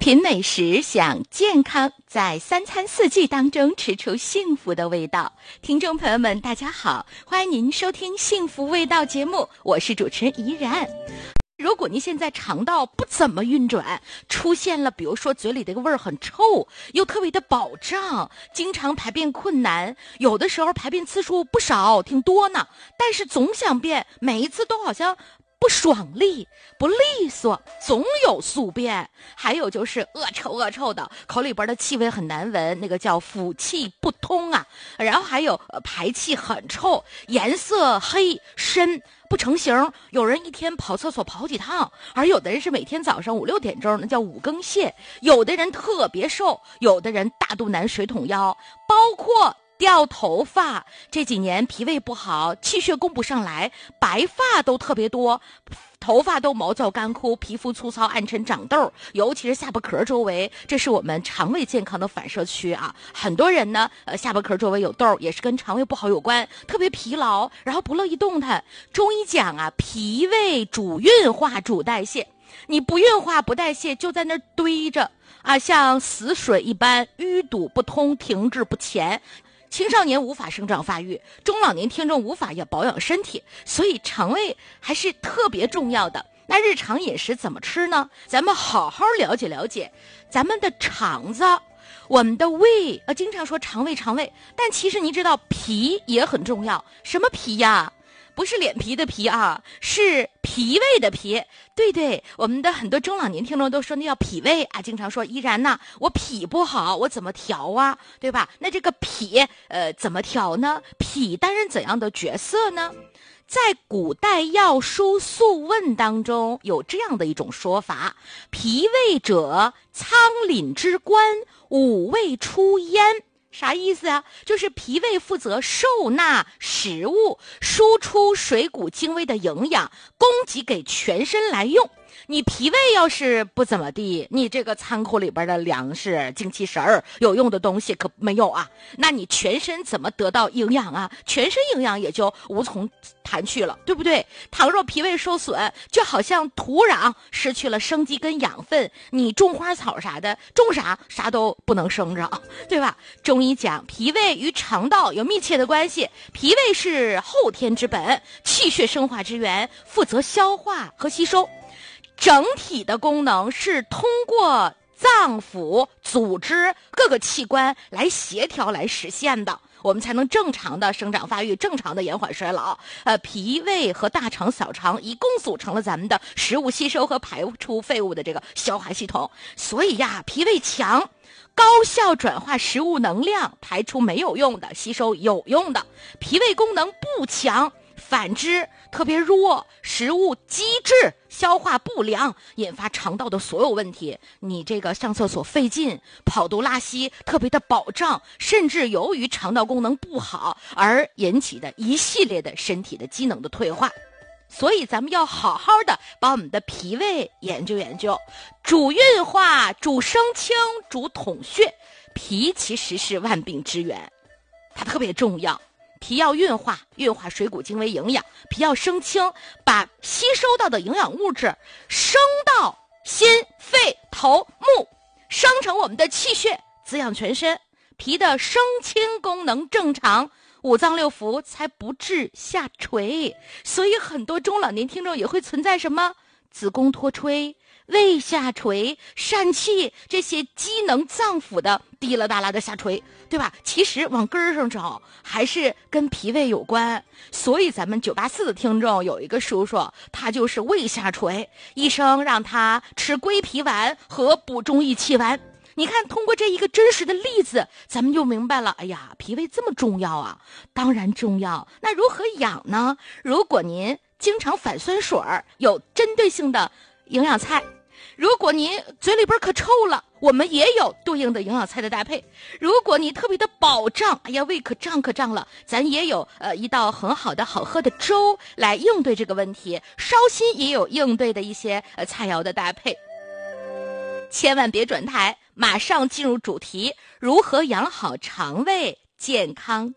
品美食，享健康，在三餐四季当中吃出幸福的味道。听众朋友们大家好，欢迎您收听幸福味道节目，我是主持人怡然。如果您现在肠道不怎么运转，出现了比如说嘴里这个味儿很臭，又特别的饱胀，经常排便困难，有的时候排便次数不少，挺多呢，但是总想便，每一次都好像不爽利，不利索，总有宿便。还有就是恶臭的，口里边的气味很难闻，那个叫腑气不通啊。然后还有排气很臭，颜色黑深不成形，有人一天跑厕所跑几趟，而有的人是每天早上5、6点钟，那叫五更泻。有的人特别瘦，有的人大肚腩水桶腰，包括掉头发，这几年脾胃不好，气血供不上来，白发都特别多，头发都毛躁干枯，皮肤粗糙暗沉长痘，尤其是下巴壳周围，这是我们肠胃健康的反射区啊。很多人呢下巴壳周围有痘，也是跟肠胃不好有关，特别疲劳，然后不乐意动弹。中医讲啊，脾胃主运化主代谢，你不运化不代谢，就在那儿堆着啊，像死水一般淤堵不通，停滞不前。青少年无法生长发育，中老年听众无法也保养身体，所以肠胃还是特别重要的。那日常饮食怎么吃呢？咱们好好了解了解咱们的肠子，我们的胃经常说肠胃，但其实你知道脾也很重要。什么脾呀？不是脸皮的皮啊，是脾胃的脾。对，我们的很多中老年听众都说那叫脾胃啊，经常说依然呐，我脾不好，我怎么调啊，对吧？那这个脾怎么调呢？脾担任怎样的角色呢？在古代药书素问当中有这样的一种说法：脾胃者，仓廪之官，五味出焉。啥意思啊？就是脾胃负责受纳食物，输出水谷精微的营养，供给给全身来用。你脾胃要是不怎么地，你这个仓库里边的粮食、精气神儿有用的东西可没有啊，那你全身怎么得到营养啊？全身营养也就无从谈去了，对不对？倘若脾胃受损，就好像土壤失去了生机跟养分，你种花草啥的，种啥都不能生长，对吧？中医讲脾胃与肠道有密切的关系，脾胃是后天之本，气血生化之源，负责消化和吸收。整体的功能是通过脏腑、组织各个器官来协调来实现的，我们才能正常的生长发育，正常的延缓衰老。脾胃和大肠、小肠一共组成了咱们的食物吸收和排出废物的这个消化系统。所以呀，脾胃强，高效转化食物能量，排出没有用的，吸收有用的。脾胃功能不强，反之特别弱，食物积滞，消化不良，引发肠道的所有问题。你这个上厕所费劲，跑肚拉稀特别的饱胀，甚至由于肠道功能不好而引起的一系列的身体的机能的退化。所以咱们要好好的把我们的脾胃研究研究，主运化，主升清，主统血。脾其实是万病之源，它特别重要。脾要运化水谷精微营养，脾要升清，把吸收到的营养物质升到心、肺、头、目，生成我们的气血，滋养全身。脾的升清功能正常，五脏六腑才不致下垂。所以很多中老年听众也会存在什么子宫脱垂、胃下垂、疝气，这些机能脏腑的滴了哒啦的下垂，对吧？其实往根儿上找还是跟脾胃有关。所以咱们984的听众有一个叔叔，他就是胃下垂，医生让他吃归脾丸和补中益气丸。你看，通过这一个真实的例子，咱们就明白了，哎呀，脾胃这么重要啊！当然重要。那如何养呢？如果您经常反酸水儿，有针对性的营养菜。如果您嘴里边可臭了，我们也有对应的营养菜的搭配。如果你特别的饱胀，哎呀，胃可胀了，咱也有一道很好的好喝的粥来应对这个问题。烧心也有应对的一些菜肴的搭配。千万别转台，马上进入主题，如何养好肠胃，健康